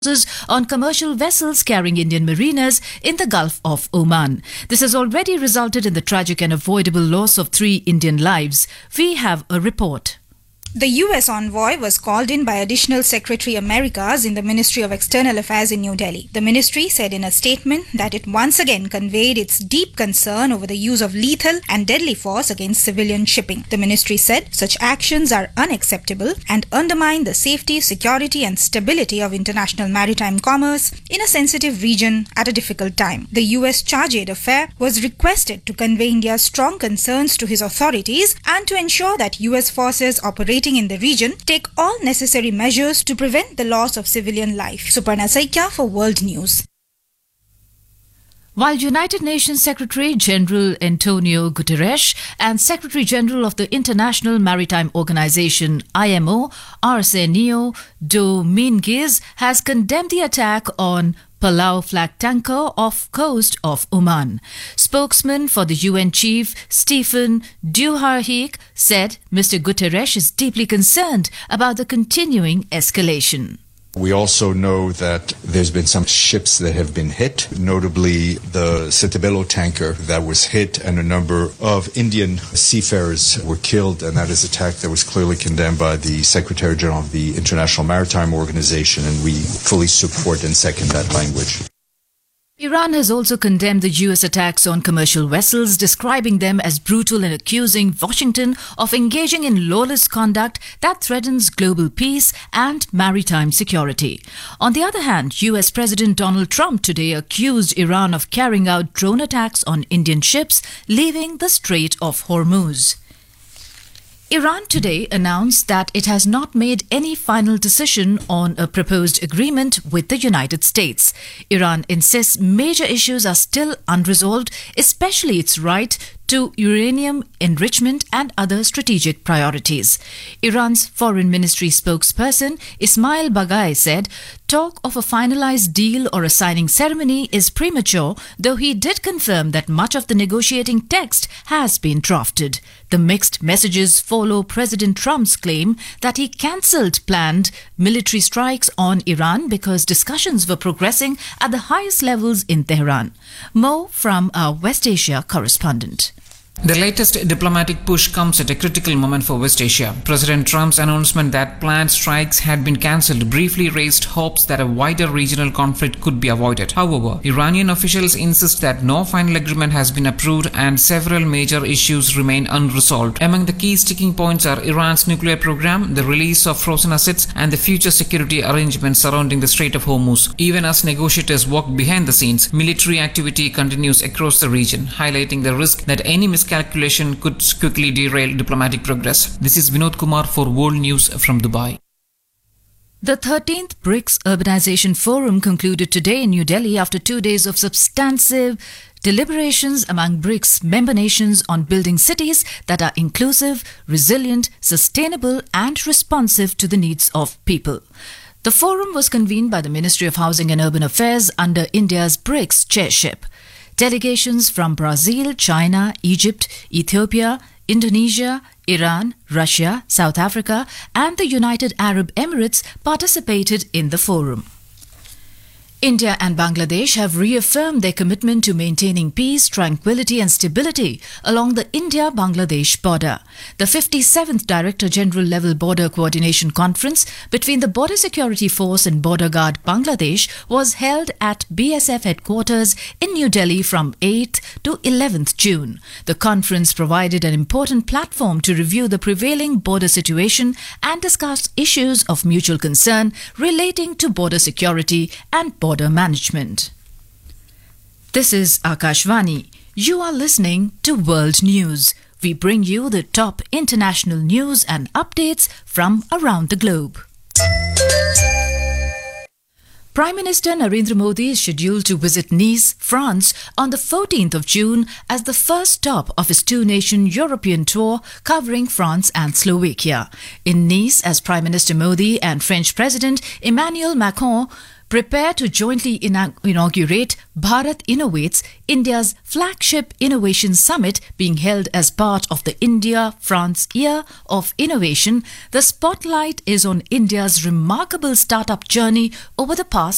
on commercial vessels carrying Indian mariners in the Gulf of Oman. This has already resulted in the tragic and avoidable loss of 3 Indian lives. We have a report. The US envoy was called in by Additional Secretary Americas in the Ministry of External Affairs in New Delhi. The ministry said in a statement that it once again conveyed its deep concern over the use of lethal and deadly force against civilian shipping. The ministry said such actions are unacceptable and undermine the safety, security and stability of international maritime commerce in a sensitive region at a difficult time. The US Charge d'Affaires was requested to convey India's strong concerns to his authorities and to ensure that US forces operating in the region take all necessary measures to prevent the loss of civilian life. Suparna Saikia for World News. While United Nations Secretary General Antonio Guterres and Secretary General of the International Maritime Organization IMO Arsenio Dominguez has condemned the attack on Palau flag tanker off coast of Oman. Spokesman for the UN chief Stephen Dujarric said Mr. Guterres is deeply concerned about the continuing escalation. We also know that there's been some ships that have been hit, notably the Setebello tanker that was hit, and a number of Indian seafarers were killed, and that is an attack that was clearly condemned by the Secretary General of the International Maritime Organization, and we fully support and second that language. Iran has also condemned the US attacks on commercial vessels, describing them as brutal and accusing Washington of engaging in lawless conduct that threatens global peace and maritime security. On the other hand, US President Donald Trump today accused Iran of carrying out drone attacks on Indian ships leaving the Strait of Hormuz. Iran today announced that it has not made any final decision on a proposed agreement with the United States. Iran insists major issues are still unresolved, especially its right to uranium enrichment and other strategic priorities. Iran's Foreign Ministry spokesperson Ismail Baghai said talk of a finalized deal or a signing ceremony is premature, though he did confirm that much of the negotiating text has been drafted. The mixed messages follow President Trump's claim that he cancelled planned military strikes on Iran because discussions were progressing at the highest levels in Tehran. Mo from our West Asia correspondent. The latest diplomatic push comes at a critical moment for West Asia. President Trump's announcement that planned strikes had been cancelled briefly raised hopes that a wider regional conflict could be avoided. However, Iranian officials insist that no final agreement has been approved and several major issues remain unresolved. Among the key sticking points are Iran's nuclear program, the release of frozen assets, and the future security arrangements surrounding the Strait of Hormuz. Even as negotiators work behind the scenes, military activity continues across the region, highlighting the risk that any miscalculation could quickly derail diplomatic progress. This is Vinod Kumar for World News from Dubai. The 13th BRICS Urbanization Forum concluded today in New Delhi after 2 days of substantive deliberations among BRICS member nations on building cities that are inclusive, resilient, sustainable and responsive to the needs of people. The forum was convened by the Ministry of Housing and Urban Affairs under India's BRICS chairship. Delegations from Brazil, China, Egypt, Ethiopia, Indonesia, Iran, Russia, South Africa and the United Arab Emirates participated in the forum. India and Bangladesh have reaffirmed their commitment to maintaining peace, tranquility and stability along the India-Bangladesh border. The 57th Director General Level Border Coordination Conference between the Border Security Force and Border Guard Bangladesh was held at BSF headquarters in New Delhi from 8th to 11th June. The conference provided an important platform to review the prevailing border situation and discuss issues of mutual concern relating to border security and border management. This is Akashvani. You are listening to World News. We bring you the top international news and updates from around the globe. Prime Minister Narendra Modi is scheduled to visit Nice, France on the 14th of June as the first stop of his two-nation European tour covering France and Slovakia. In Nice, as Prime Minister Modi and French President Emmanuel Macron prepare to jointly inaugurate Bharat Innovates, India's flagship innovation summit being held as part of the India-France Year of Innovation. The spotlight is on India's remarkable startup journey over the past